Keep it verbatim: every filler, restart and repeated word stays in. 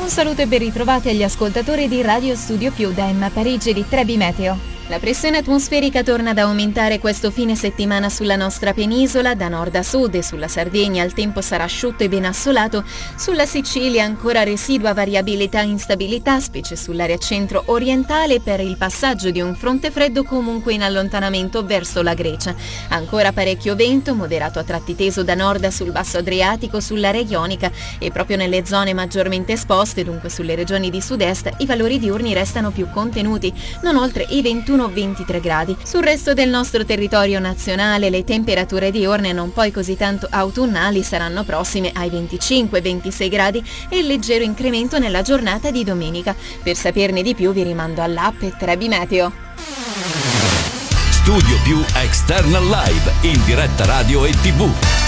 Un saluto e ben ritrovati agli ascoltatori di Radio Studio Più da Emma Parigi di Trebi Meteo. La pressione atmosferica torna ad aumentare questo fine settimana sulla nostra penisola, da nord a sud, e sulla Sardegna il tempo sarà asciutto e ben assolato, sulla Sicilia ancora residua variabilità e instabilità, specie sull'area centro-orientale per il passaggio di un fronte freddo comunque in allontanamento verso la Grecia. Ancora parecchio vento, moderato a tratti teso da nord sul basso Adriatico, sull'area ionica e proprio nelle zone maggiormente esposte, dunque sulle regioni di sud-est, i valori diurni restano più contenuti, non oltre i ventuno ventitré gradi. Sul resto del nostro territorio nazionale le temperature diurne non poi così tanto autunnali saranno prossime ai venticinque ventisei gradi e il leggero incremento nella giornata di domenica. Per saperne di più vi rimando all'app Trebi Meteo. Studio Più External Live in diretta radio e tivù.